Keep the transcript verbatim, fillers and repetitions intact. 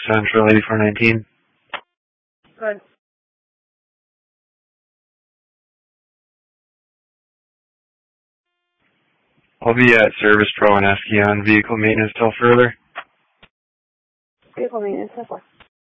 Central eighty-four nineteen. Good. I'll be at Service Pro and Esky on vehicle maintenance till further. Vehicle maintenance, that's what.